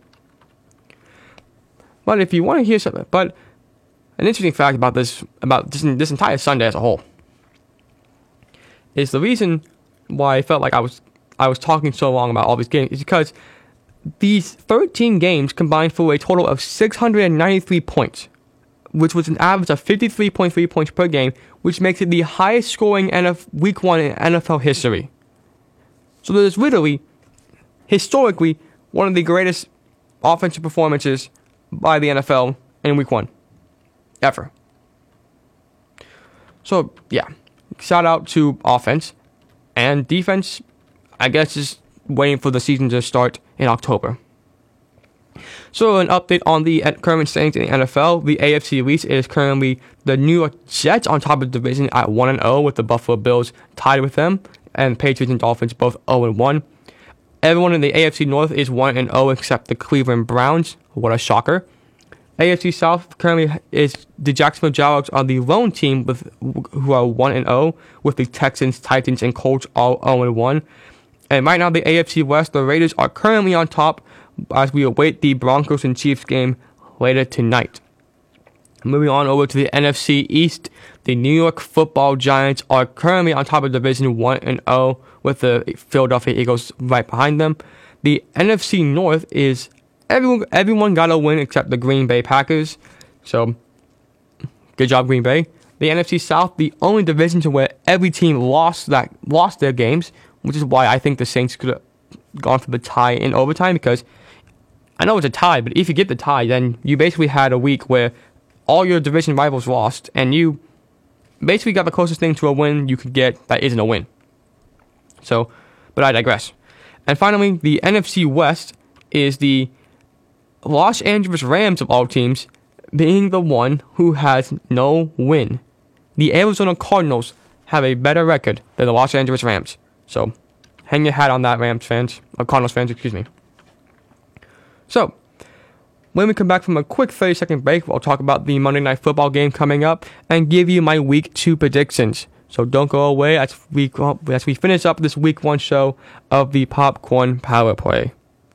But if you want to hear something, but an interesting fact about this, about this, this entire Sunday as a whole, is the reason why I felt like I was I was talking so long about all these games is because these thirteen games combined for a total of six hundred ninety-three points, which was an average of fifty-three point three points per game, which makes it the highest scoring N F Week one in N F L history. So there's literally, historically, one of the greatest offensive performances by the N F L in Week one, ever. So yeah, shout out to offense, and defense, I guess, is waiting for the season to start in October. So an update on the current standings in the N F L. The A F C East is currently the New York Jets on top of the division at one and oh, with the Buffalo Bills tied with them, and Patriots and Dolphins both oh and one. Everyone in the A F C North is one and oh except the Cleveland Browns. What a shocker. A F C South currently is the Jacksonville Jaguars are the lone team with who are one and oh, with the Texans, Titans, and Colts all oh and one. And right now, the A F C West, the Raiders are currently on top as we await the Broncos and Chiefs game later tonight. Moving on over to the N F C East, the New York Football Giants are currently on top of the division one and oh, with the Philadelphia Eagles right behind them. The N F C North is everyone everyone got a win except the Green Bay Packers. So, good job, Green Bay. The N F C South, the only division to where every team lost that lost their games, which is why I think the Saints could have gone for the tie in overtime, because I know it's a tie, but if you get the tie, then you basically had a week where all your division rivals lost, and you basically got the closest thing to a win you could get that isn't a win. So, but I digress. And finally, the N F C West is the Los Angeles Rams of all teams being the one who has no win. The Arizona Cardinals have a better record than the Los Angeles Rams. So, hang your hat on that, Rams fans. Or Cardinals fans, excuse me. So, when we come back from a quick thirty second break, we'll talk about the Monday Night Football game coming up and give you my Week two predictions. So don't go away as we, as we finish up this Week one show of the Popcorn Power Play.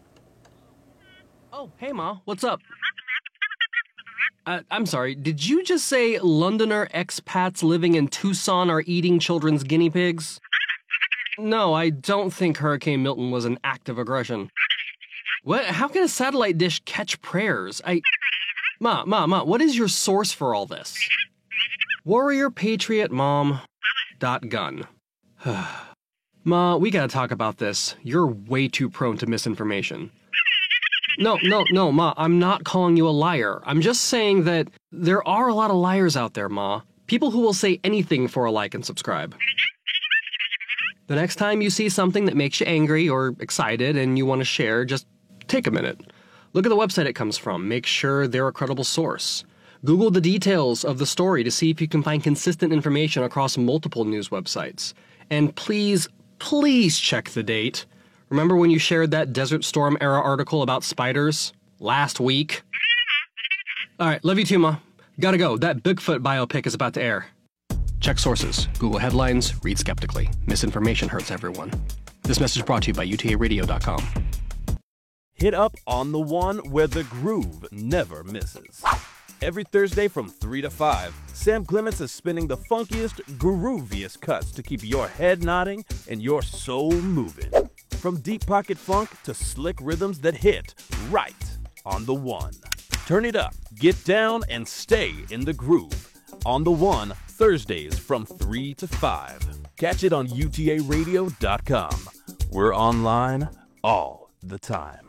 Oh, hey Ma, what's up? Uh, I'm sorry, did you just say Londoner expats living in Tucson are eating children's guinea pigs? No, I don't think Hurricane Milton was an act of aggression. What? How can a satellite dish catch prayers? I... Ma, Ma, Ma, what is your source for all this? Warrior Patriot Mom dot gun. Ma, we gotta talk about this. You're way too prone to misinformation. No, no, no, Ma, I'm not calling you a liar. I'm just saying that there are a lot of liars out there, Ma. People who will say anything for a like and subscribe. The next time you see something that makes you angry or excited and you want to share, just take a minute. Look at the website it comes from. Make sure they're a credible source. Google the details of the story to see if you can find consistent information across multiple news websites. And please, please check the date. Remember when you shared that Desert Storm era article about spiders? Last week? Alright, love you too, Ma. Gotta go. That Bigfoot biopic is about to air. Check sources. Google headlines. Read skeptically. Misinformation hurts everyone. This message brought to you by U T A radio dot com. Hit up On the One, where the groove never misses. Every Thursday from three to five, Sam Clements is spinning the funkiest, grooviest cuts to keep your head nodding and your soul moving. From deep pocket funk to slick rhythms that hit right on the one. Turn it up, get down, and stay in the groove. on the One, Thursdays from three to five. Catch it on U T A radio dot com. We're online all the time.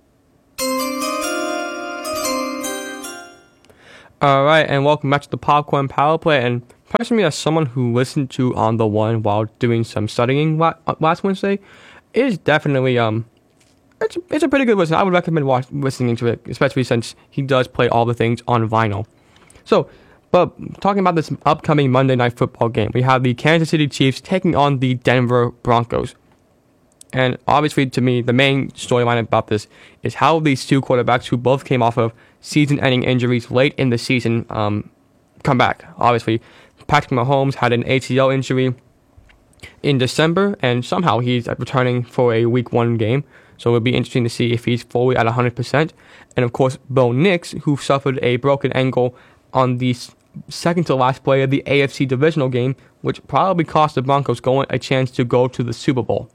Alright, and welcome back to the Popcorn Power Play. And personally, as someone who listened to On the One while doing some studying last Wednesday, it is definitely, um, it's, it's a pretty good listen. I would recommend watch, listening to it, especially since he does play all the things on vinyl. So, but talking about this upcoming Monday Night Football game, we have the Kansas City Chiefs taking on the Denver Broncos. And obviously, to me, the main storyline about this is how these two quarterbacks, who both came off of season-ending injuries late in the season, um, come back. Obviously, Patrick Mahomes had an A C L injury in December, and somehow he's returning for a Week One game. So it'll be interesting to see if he's fully at one hundred percent. And of course, Bo Nix, who suffered a broken ankle on the second to last play of the A F C divisional game, which probably cost the Broncos going a chance to go to the Super Bowl.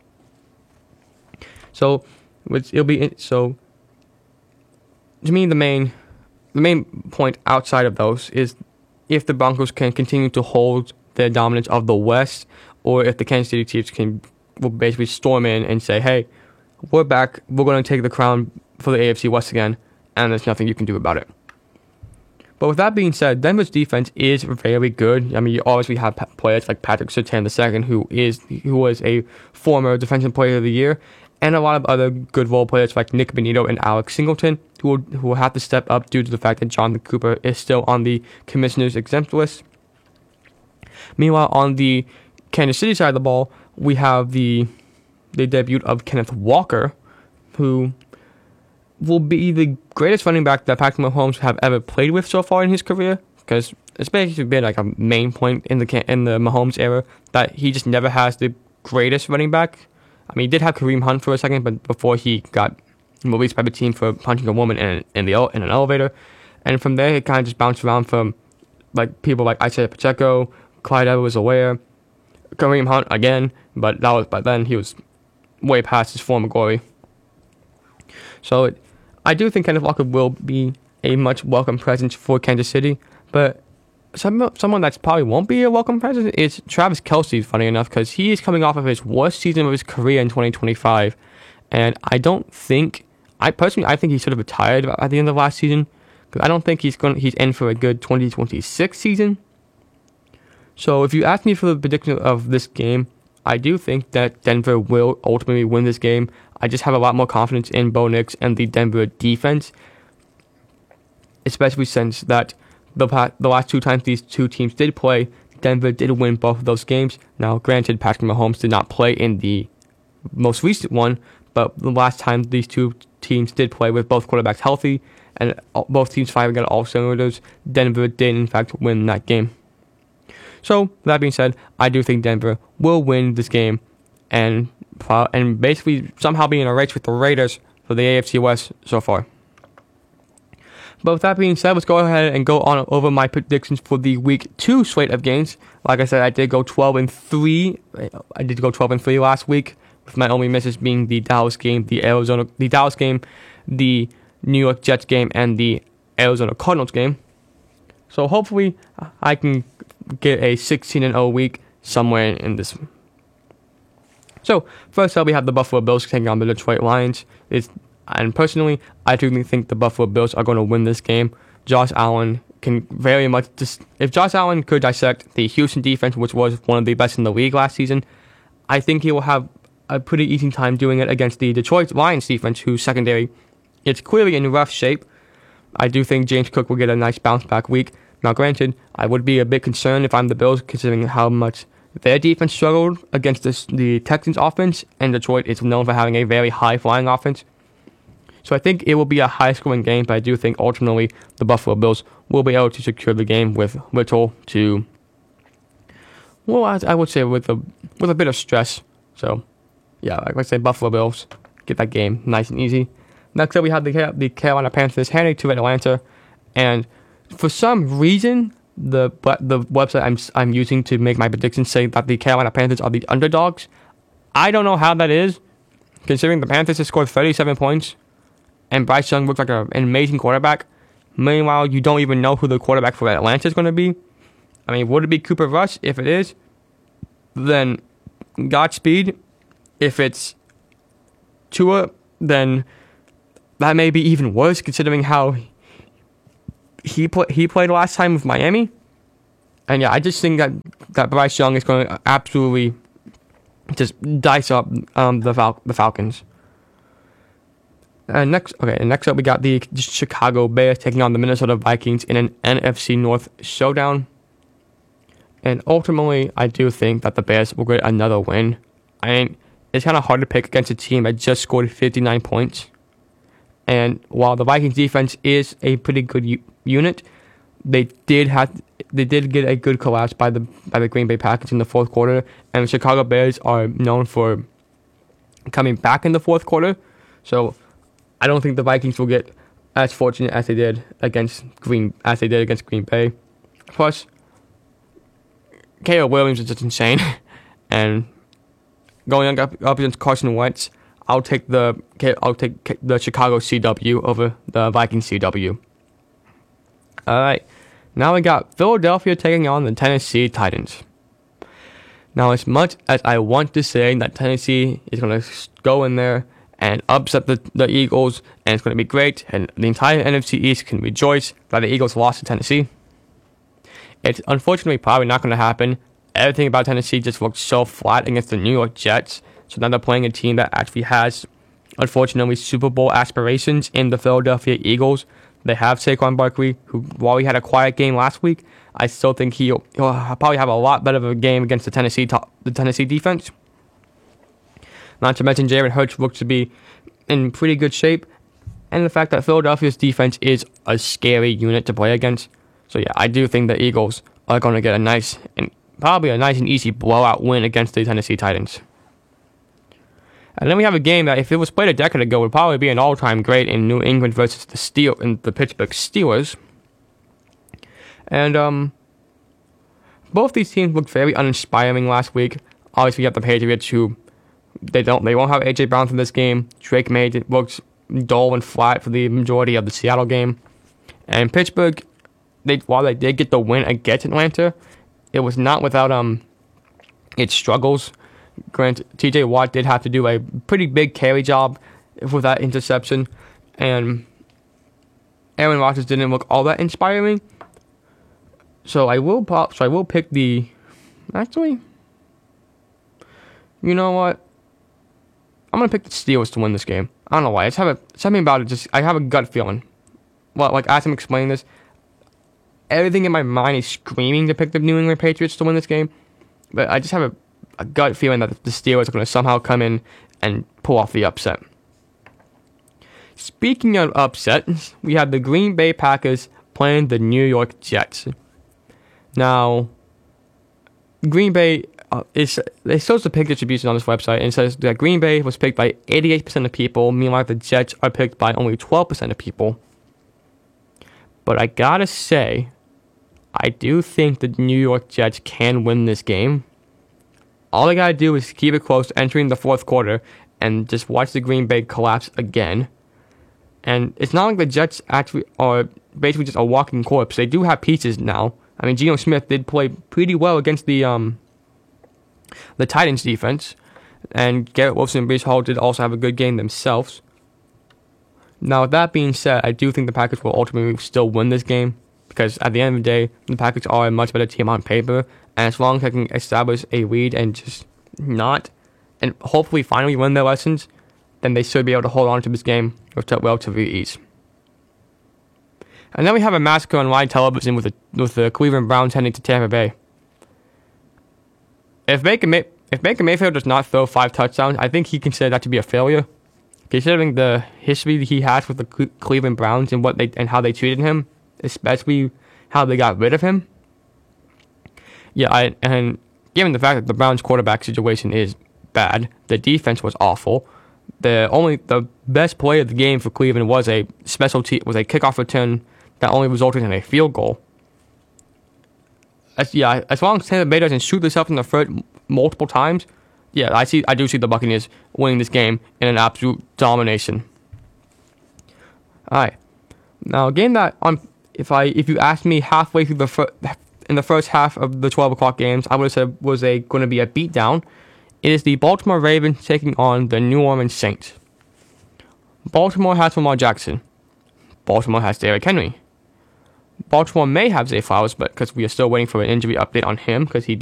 So, which it'll be so. To me, the main, the main point outside of those is if the Broncos can continue to hold their dominance of the West, or if the Kansas City Chiefs can will basically storm in and say, "Hey, we're back. We're going to take the crown for the A F C West again, and there's nothing you can do about it." But with that being said, Denver's defense is very good. I mean, you obviously have players like Patrick Surtain the second, who is who was a former Defensive Player of the Year, and a lot of other good role players like Nick Benito and Alex Singleton, who will, who will have to step up due to the fact that Jonathan Cooper is still on the commissioner's exempt list. Meanwhile, on the Kansas City side of the ball, we have the the debut of Kenneth Walker, who will be the greatest running back that Patrick Mahomes have ever played with so far in his career, because it's basically been like a main point in the in the Mahomes era that he just never has the greatest running back. I mean, he did have Kareem Hunt for a second, but before he got released by the team for punching a woman in, in the in an elevator, and from there it kind of just bounced around from like people like Isaiah Pacheco, Clyde Edwards-Helaire, Kareem Hunt again, but that was by then he was way past his former glory. So it, I do think Kenneth Walker will be a much welcome presence for Kansas City, but some, someone that's probably won't be a welcome presence is Travis Kelce, funny enough, because he is coming off of his worst season of his career in twenty twenty-five, and I don't think, I personally, I think he should have retired at the end of last season, because I don't think he's going he's in for a good twenty twenty-six season. So if you ask me for the prediction of this game, I do think that Denver will ultimately win this game. I just have a lot more confidence in Bo Nix and the Denver defense, especially since that the the last two times these two teams did play, Denver did win both of those games. Now, granted, Patrick Mahomes did not play in the most recent one, but the last time these two teams did play with both quarterbacks healthy and both teams firing at all cylinders, Denver did in fact win that game. So, that being said, I do think Denver will win this game and and basically somehow be in a race with the Raiders for the A F C West so far. But with that being said, let's go ahead and go on over my predictions for the Week Two slate of games. Like I said, I did go twelve and three. I did go twelve and three last week, with my only misses being the Dallas game, the Arizona, the Dallas game, the New York Jets game, and the Arizona Cardinals game. So hopefully, I can get a sixteen and oh week somewhere in this. So first up, we have the Buffalo Bills taking on the Detroit Lions. It's And personally, I do think the Buffalo Bills are going to win this game. Josh Allen can very much... Dis- if Josh Allen could dissect the Houston defense, which was one of the best in the league last season, I think he will have a pretty easy time doing it against the Detroit Lions defense, whose secondary is clearly in rough shape. I do think James Cook will get a nice bounce-back week. Now, granted, I would be a bit concerned if I'm the Bills, considering how much their defense struggled against this, the Texans' offense, and Detroit is known for having a very high-flying offense. So I think it will be a high-scoring game, but I do think ultimately the Buffalo Bills will be able to secure the game with little to, well, I, I would say with a with a bit of stress. So, yeah, like I say, Buffalo Bills get that game nice and easy. Next up, we have the the Carolina Panthers heading to Atlanta, and for some reason, the the website I'm I'm using to make my predictions say that the Carolina Panthers are the underdogs. I don't know how that is, considering the Panthers have scored thirty-seven points. And Bryce Young looks like a, an amazing quarterback. Meanwhile, you don't even know who the quarterback for Atlanta is going to be. I mean, would it be Cooper Rush? If it is, then Godspeed. If it's Tua, then that may be even worse, considering how he play, he played last time with Miami. And yeah, I just think that, that Bryce Young is going to absolutely just dice up um, the Fal- the Falcons. And next, okay, and next up we got the Chicago Bears taking on the Minnesota Vikings in an N F C North showdown. And ultimately, I do think that the Bears will get another win. I mean, it's kind of hard to pick against a team that just scored fifty-nine points. And while the Vikings defense is a pretty good u- unit, they did have they did get a good collapse by the by the Green Bay Packers in the fourth quarter. And the Chicago Bears are known for coming back in the fourth quarter. So I don't think the Vikings will get as fortunate as they did against Green as they did against Green Bay. Plus, Caleb Williams is just insane, and going up, up against Carson Wentz, I'll take the I'll take the Chicago C W over the Vikings C W. All right, now we got Philadelphia taking on the Tennessee Titans. Now, as much as I want to say that Tennessee is going to go in there and upset the, the Eagles, and it's going to be great, and the entire N F C East can rejoice that the Eagles lost to Tennessee, it's unfortunately probably not going to happen. Everything about Tennessee just looked so flat against the New York Jets. So now they're playing a team that actually has, unfortunately, Super Bowl aspirations in the Philadelphia Eagles. They have Saquon Barkley, who, while he had a quiet game last week, I still think he'll, he'll probably have a lot better of a game against the Tennessee top, the Tennessee defense. Not to mention, Jalen Hurts looks to be in pretty good shape, and the fact that Philadelphia's defense is a scary unit to play against. So yeah, I do think the Eagles are going to get a nice and probably a nice and easy blowout win against the Tennessee Titans. And then we have a game that, if it was played a decade ago, would probably be an all-time great in New England versus the Steel and the Pittsburgh Steelers. And um, both these teams looked very uninspiring last week. Obviously, you have the Patriots, who they don't they won't have A J Brown for this game. Drake May looked dull and flat for the majority of the Seattle game. And Pittsburgh, they while they did get the win against Atlanta, it was not without um its struggles. Grant T J Watt did have to do a pretty big carry job with that interception, and Aaron Rodgers didn't look all that inspiring. So I will pop. So I will pick the. Actually, you know what? I'm gonna pick the Steelers to win this game. I don't know why. I just have a something about it. Just I have a gut feeling. Well, like as I'm explaining this, everything in my mind is screaming to pick the New England Patriots to win this game, but I just have a, a gut feeling that the Steelers are going to somehow come in and pull off the upset. Speaking of upsets, we have the Green Bay Packers playing the New York Jets. Now, Green Bay uh, is it shows the pick distribution on this website, and it says that Green Bay was picked by eighty-eight percent of people. Meanwhile, the Jets are picked by only twelve percent of people. But I gotta say, I do think the New York Jets can win this game. All they gotta do is keep it close entering the fourth quarter and just watch the Green Bay collapse again. And it's not like the Jets actually are basically just a walking corpse. They do have pieces now. I mean, Geno Smith did play pretty well against the um the Titans defense, and Garrett Wilson and Breece Hall did also have a good game themselves. Now, with that being said, I do think the Packers will ultimately still win this game, because at the end of the day, the Packers are a much better team on paper, and as long as they can establish a lead and just not, and hopefully finally win their lessons, then they should be able to hold on to this game with relatively ease. And then we have a massacre on live television with the, with the Cleveland Browns heading to Tampa Bay. If Baker, May, if Baker Mayfield does not throw five touchdowns, I think he considered that to be a failure. Considering the history that he has with the Cleveland Browns and what they and how they treated him, especially how they got rid of him. Yeah, I, and given the fact that the Browns quarterback situation is bad, the defense was awful. The only the best play of the game for Cleveland was a special te- was a kickoff return that only resulted in a field goal. As, yeah, as long as Tampa Bay doesn't shoot themselves in the foot multiple times, yeah, I see. I do see the Buccaneers winning this game in an absolute domination. All right, now a game that on if I if you ask me halfway through the fir- in the first half of the twelve o'clock games, I would have said was a going to be a beatdown. It is the Baltimore Ravens taking on the New Orleans Saints. Baltimore has Lamar Jackson. Baltimore has Derrick Henry. Baltimore may have Zay Flowers, but because we are still waiting for an injury update on him, because he